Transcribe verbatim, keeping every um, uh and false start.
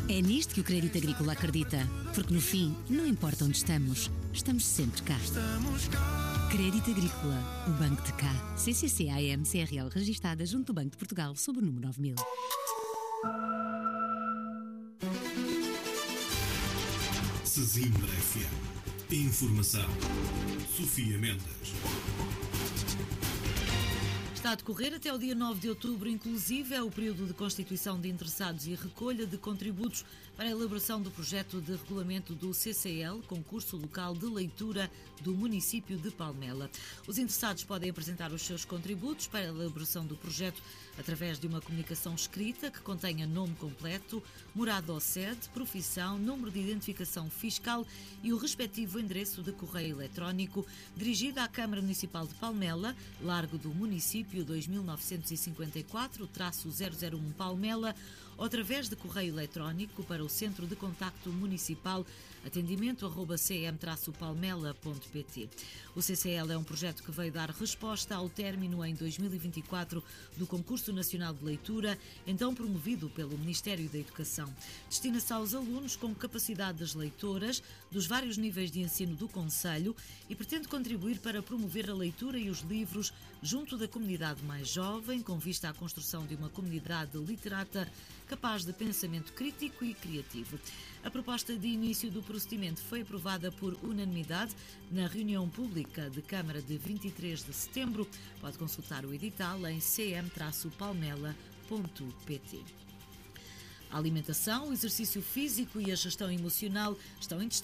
É nisto que o Crédito Agrícola acredita, porque no fim, não importa onde estamos, estamos sempre cá. Crédito Agrícola, o Banco de Cá. C C C A M C R L registada junto do Banco de Portugal sob o número nove mil. Sesimbra F M. Informação. Sofia Mendes. Está a decorrer até o dia nove de outubro, inclusive é o período de constituição de interessados e recolha de contributos para a elaboração do projeto de regulamento do C C L, Concurso Local de Leitura do município de Palmela. Os interessados podem apresentar os seus contributos para a elaboração do projeto através de uma comunicação escrita que contenha nome completo, morada ou sede, profissão, número de identificação fiscal e o respectivo endereço de correio eletrónico, dirigida à Câmara Municipal de Palmela, Largo do Município dois mil novecentos e cinquenta e quatro, zero zero um Palmela, ou através de correio eletrónico para o Centro de Contacto Municipal, atendimento arroba c m traço palmela ponto p t. O C C L é um projeto que veio dar resposta ao término em dois mil e vinte e quatro do Concurso Nacional de Leitura, então promovido pelo Ministério da Educação. Destina-se aos alunos com capacidades leitoras dos vários níveis de ensino do Concelho e pretende contribuir para promover a leitura e os livros junto da comunidade mais jovem, com vista à construção de uma comunidade literata capaz de pensamento crítico e criativo. A proposta de início do procedimento foi aprovada por unanimidade na reunião pública de Câmara de vinte e três de setembro. Pode consultar o edital em c m traço palmela ponto p t. A alimentação, o exercício físico e a gestão emocional estão em destaque